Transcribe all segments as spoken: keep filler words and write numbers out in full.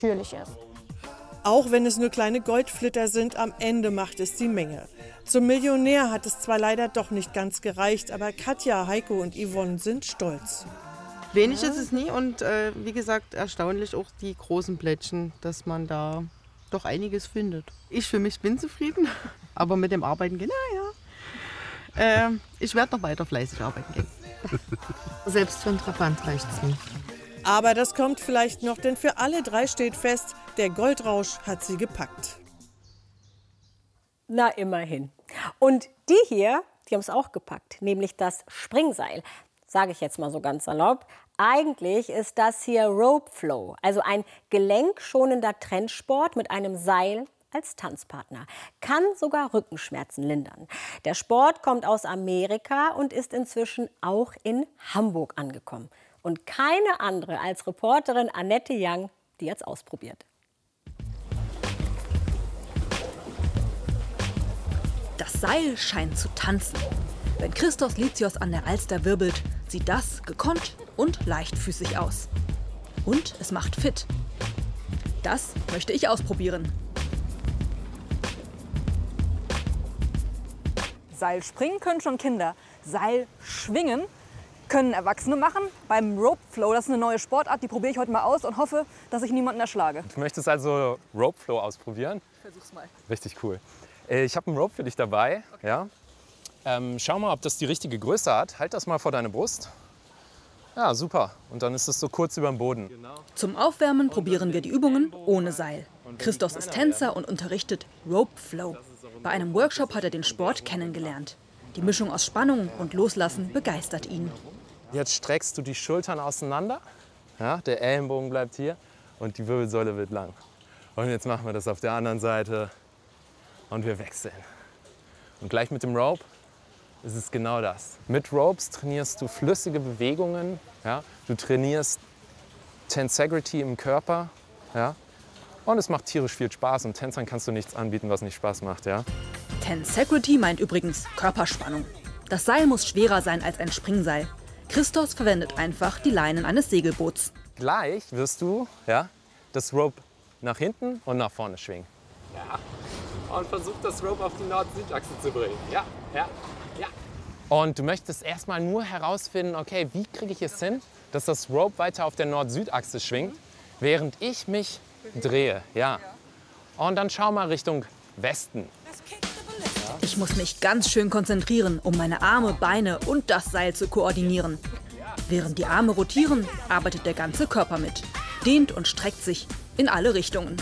natürlich ist. Auch wenn es nur kleine Goldflitter sind, am Ende macht es die Menge. Zum Millionär hat es zwar leider doch nicht ganz gereicht, aber Katja, Heiko und Yvonne sind stolz. Wenig ist es nie und äh, wie gesagt, erstaunlich auch die großen Plättchen, dass man da doch einiges findet. Ich für mich bin zufrieden, aber mit dem Arbeiten gehen, naja. Äh, ich werde noch weiter fleißig arbeiten gehen. Selbst für einen Trabant reicht es nicht. Aber das kommt vielleicht noch, denn für alle drei steht fest, der Goldrausch hat sie gepackt. Na, immerhin. Und die hier, die haben es auch gepackt, nämlich das Springseil. Sage ich jetzt mal so ganz salopp. Eigentlich ist das hier Rope Flow, also ein gelenkschonender Trendsport mit einem Seil als Tanzpartner. Kann sogar Rückenschmerzen lindern. Der Sport kommt aus Amerika und ist inzwischen auch in Hamburg angekommen. Und keine andere als Reporterin Annette Young, die jetzt ausprobiert. Das Seil scheint zu tanzen. Wenn Christos Lizios an der Alster wirbelt, sieht das gekonnt und leichtfüßig aus. Und es macht fit. Das möchte ich ausprobieren. Seil springen können schon Kinder. Seil schwingen können Erwachsene machen. Beim Rope Flow, das ist eine neue Sportart, die probiere ich heute mal aus und hoffe, dass ich niemanden erschlage. Du möchtest also Rope Flow ausprobieren? Versuch's mal. Richtig cool. Ich habe einen Rope für dich dabei. Okay. Ja. Ähm, schau mal, ob das die richtige Größe hat. Halt das mal vor deine Brust. Ja, super. Und dann ist es so kurz über dem Boden. Zum Aufwärmen probieren wir die Übungen ohne Seil. Christos ist Tänzer und unterrichtet Rope Flow. Bei einem Workshop hat er den Sport kennengelernt. Die Mischung aus Spannung und Loslassen begeistert ihn. Jetzt streckst du die Schultern auseinander. Ja, der Ellenbogen bleibt hier und die Wirbelsäule wird lang. Und jetzt machen wir das auf der anderen Seite und wir wechseln. Und gleich mit dem Rope ist es genau das. Mit Ropes trainierst du flüssige Bewegungen. Ja? Du trainierst Tensegrity im Körper. Ja? Und es macht tierisch viel Spaß. Und Tänzern kannst du nichts anbieten, was nicht Spaß macht. Ja? Tensegrity meint übrigens Körperspannung. Das Seil muss schwerer sein als ein Springseil. Christos verwendet einfach die Leinen eines Segelboots. Gleich wirst du ja, das Rope nach hinten und nach vorne schwingen. Ja. Und versuch das Rope auf die Nord-Süd-Achse zu bringen. Ja, ja, ja. Und du möchtest erstmal nur herausfinden, okay, wie kriege ich es hin, dass das Rope weiter auf der Nord-Süd-Achse schwingt, während ich mich drehe. Ja. Und dann schau mal Richtung Westen. Ich muss mich ganz schön konzentrieren, um meine Arme, Beine und das Seil zu koordinieren. Während die Arme rotieren, arbeitet der ganze Körper mit, dehnt und streckt sich in alle Richtungen.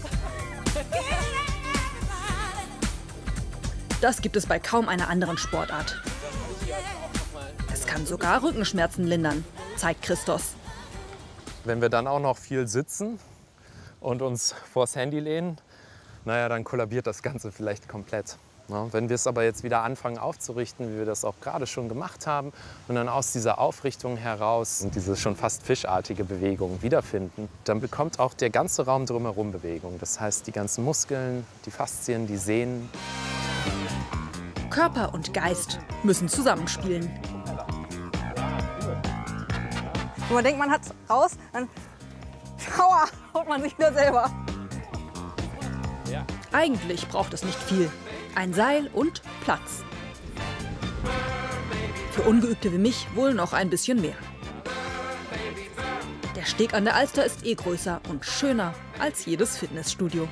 Das gibt es bei kaum einer anderen Sportart. Es kann sogar Rückenschmerzen lindern, zeigt Christos. Wenn wir dann auch noch viel sitzen und uns vors Handy lehnen, naja, dann kollabiert das Ganze vielleicht komplett. Ja, wenn wir es aber jetzt wieder anfangen aufzurichten, wie wir das auch gerade schon gemacht haben, und dann aus dieser Aufrichtung heraus diese schon fast fischartige Bewegung wiederfinden, dann bekommt auch der ganze Raum drumherum Bewegung. Das heißt, die ganzen Muskeln, die Faszien, die Sehnen. Körper und Geist müssen zusammenspielen. Wenn man denkt, man hat's raus, dann aua, haut man sich wieder selber. Eigentlich braucht es nicht viel. Ein Seil und Platz. Für Ungeübte wie mich wohl noch ein bisschen mehr. Der Steg an der Alster ist eh größer und schöner als jedes Fitnessstudio.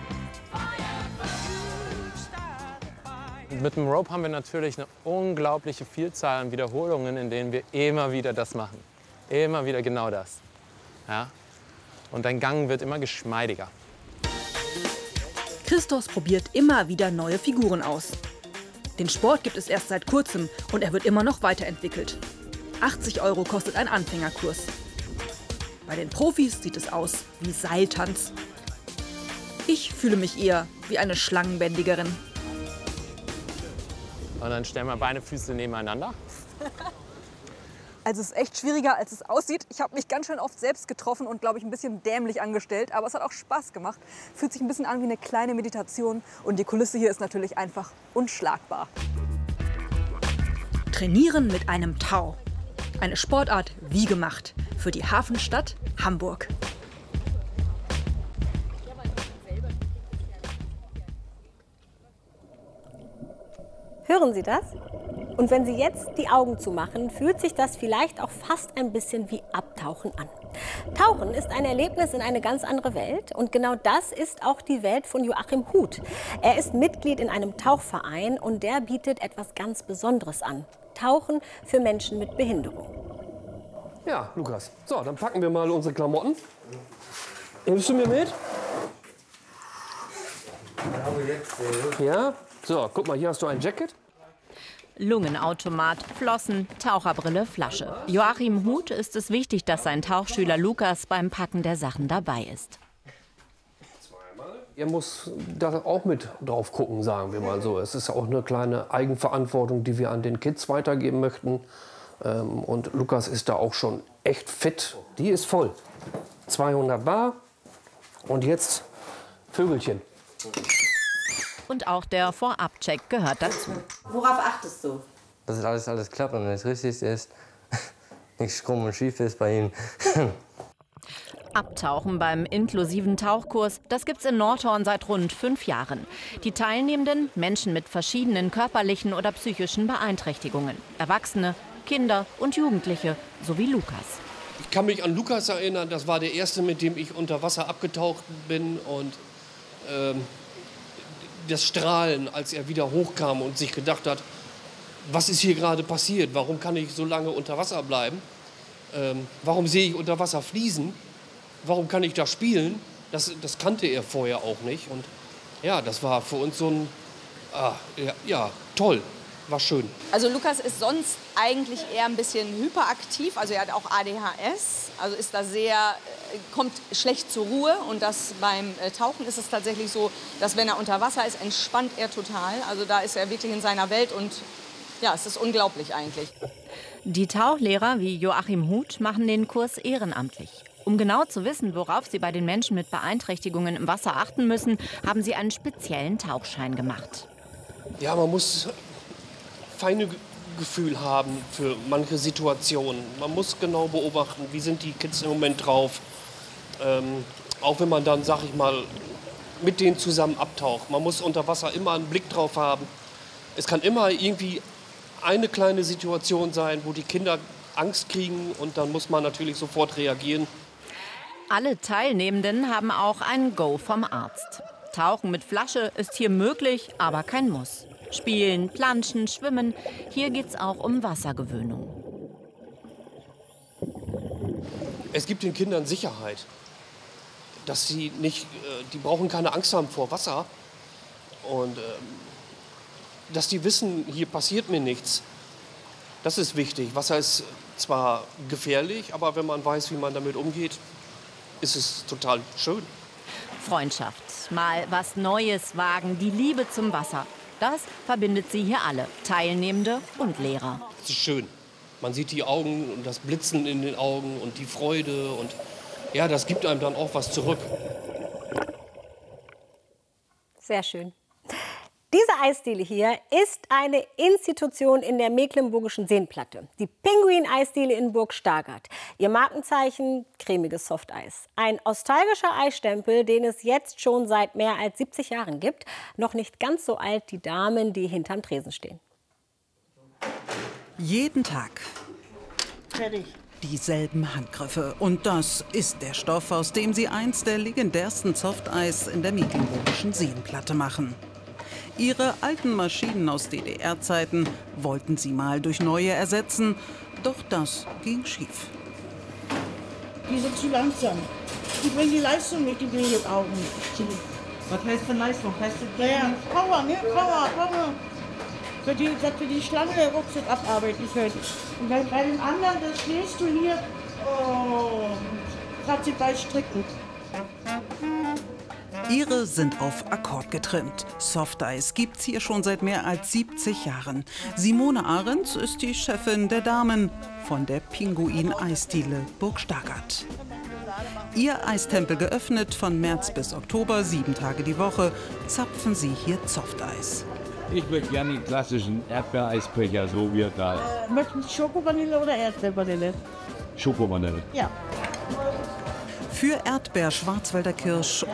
Mit dem Rope haben wir natürlich eine unglaubliche Vielzahl an Wiederholungen, in denen wir immer wieder das machen. Immer wieder genau das. Ja? Und dein Gang wird immer geschmeidiger. Christos probiert immer wieder neue Figuren aus. Den Sport gibt es erst seit kurzem und er wird immer noch weiterentwickelt. achtzig Euro kostet ein Anfängerkurs. Bei den Profis sieht es aus wie Seiltanz. Ich fühle mich eher wie eine Schlangenbändigerin. Und dann stellen wir Beine, Füße nebeneinander. Also es ist echt schwieriger, als es aussieht. Ich habe mich ganz schön oft selbst getroffen und, glaube ich, ein bisschen dämlich angestellt. Aber es hat auch Spaß gemacht. Fühlt sich ein bisschen an wie eine kleine Meditation. Und die Kulisse hier ist natürlich einfach unschlagbar. Trainieren mit einem Tau. Eine Sportart wie gemacht für die Hafenstadt Hamburg. Hören Sie das? Und wenn Sie jetzt die Augen zumachen, fühlt sich das vielleicht auch fast ein bisschen wie Abtauchen an. Tauchen ist ein Erlebnis in eine ganz andere Welt und genau das ist auch die Welt von Joachim Huth. Er ist Mitglied in einem Tauchverein und der bietet etwas ganz Besonderes an. Tauchen für Menschen mit Behinderung. Ja, Lukas. So, dann packen wir mal unsere Klamotten. Hilfst du mir mit? Ja? So, guck mal, hier hast du ein Jacket. Lungenautomat, Flossen, Taucherbrille, Flasche. Joachim Huth ist es wichtig, dass sein Tauchschüler Lukas beim Packen der Sachen dabei ist. Er muss da auch mit drauf gucken, sagen wir mal so. Es ist auch eine kleine Eigenverantwortung, die wir an den Kids weitergeben möchten. Und Lukas ist da auch schon echt fit. Die ist voll. zweihundert Bar und jetzt Vögelchen. Und auch der Vorabcheck gehört dazu. Worauf achtest du? Dass alles, alles klappt und wenn es richtig ist, nichts krumm und schief ist bei Ihnen. Abtauchen beim inklusiven Tauchkurs, das gibt's in Nordhorn seit rund fünf Jahren. Die Teilnehmenden, Menschen mit verschiedenen körperlichen oder psychischen Beeinträchtigungen. Erwachsene, Kinder und Jugendliche, sowie Lukas. Ich kann mich an Lukas erinnern, das war der erste, mit dem ich unter Wasser abgetaucht bin. Und ähm, das Strahlen, als er wieder hochkam und sich gedacht hat, was ist hier gerade passiert? Warum kann ich so lange unter Wasser bleiben? Ähm, warum sehe ich unter Wasser Fliesen? Warum kann ich da spielen? Das, das kannte er vorher auch nicht. Und ja, das war für uns so ein, ah, ja, ja, toll, war schön. Also Lukas ist sonst eigentlich eher ein bisschen hyperaktiv. Also er hat auch A D H S, also ist da sehr, kommt schlecht zur Ruhe. Und das beim Tauchen ist es tatsächlich so, dass wenn er unter Wasser ist, entspannt er total. Also da ist er wirklich in seiner Welt und ja, es ist unglaublich eigentlich. Die Tauchlehrer wie Joachim Huth machen den Kurs ehrenamtlich. Um genau zu wissen, worauf sie bei den Menschen mit Beeinträchtigungen im Wasser achten müssen, haben sie einen speziellen Tauchschein gemacht. Ja, man muss feine Gefühl haben für manche Situationen. Man muss genau beobachten, wie sind die Kids im Moment drauf. Ähm, auch wenn man dann, sag ich mal, mit denen zusammen abtaucht. Man muss unter Wasser immer einen Blick drauf haben. Es kann immer irgendwie eine kleine Situation sein, wo die Kinder Angst kriegen und dann muss man natürlich sofort reagieren. Alle Teilnehmenden haben auch ein Go vom Arzt. Tauchen mit Flasche ist hier möglich, aber kein Muss. Spielen, planschen, schwimmen, hier geht's auch um Wassergewöhnung. Es gibt den Kindern Sicherheit, dass sie nicht, die brauchen keine Angst haben vor Wasser und dass die wissen, hier passiert mir nichts. Das ist wichtig. Wasser ist zwar gefährlich, aber wenn man weiß, wie man damit umgeht, ist es total schön. Freundschaft, mal was Neues wagen, die Liebe zum Wasser. Das verbindet sie hier alle, Teilnehmende und Lehrer. Es ist schön. Man sieht die Augen und das Blitzen in den Augen und die Freude. Und ja, das gibt einem dann auch was zurück. Sehr schön. Diese Eisdiele hier ist eine Institution in der Mecklenburgischen Seenplatte. Die Pinguin-Eisdiele in Burg Stargard. Ihr Markenzeichen: cremiges Softeis. Ein nostalgischer Eisstempel, den es jetzt schon seit mehr als siebzig Jahren gibt. Noch nicht ganz so alt die Damen, die hinterm Tresen stehen. Jeden Tag Fertig. dieselben Handgriffe. Und das ist der Stoff, aus dem sie eins der legendärsten Softeis in der Mecklenburgischen Seenplatte machen. Ihre alten Maschinen aus D D R-Zeiten wollten sie mal durch neue ersetzen, doch das ging schief. Die sind zu langsam. Die bringen die Leistung nicht, die bringen die Augen nicht. Was heißt von Leistung? Heißt das ja, Power, ne? Power, Power. Für die, dass wir die Schlange ruckzuck abarbeiten können. Und dann bei den anderen, da stehst du hier, oh, hat sie bei Stricken. Ihre sind auf Akkord getrimmt. Softeis gibt's hier schon seit mehr als siebzig Jahren. Simone Ahrens ist die Chefin der Damen von der Pinguin-Eisdiele Burg Stargard. Ihr Eistempel geöffnet von März bis Oktober, sieben Tage die Woche, zapfen sie hier Softeis. Ich möchte gerne den klassischen Erdbeereisbecher, so wie er da ist. Äh, möchten Sie Schokovanille oder Erdbeervanille? Schokovanille. Ja. Für Erdbeer, Schwarzwälder Kirsch